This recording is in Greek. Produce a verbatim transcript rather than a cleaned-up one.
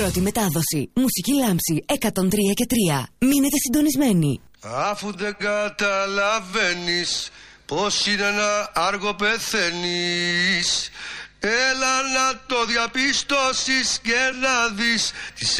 Πρώτη μετάδοση. Μουσική Λάμψη εκατόν τρία και τρία. Μείνετε συντονισμένοι. Αφού δεν καταλαβαίνεις πως είναι ένα άργο πεθαίνεις, έλα να το διαπιστώσεις και να δεις τις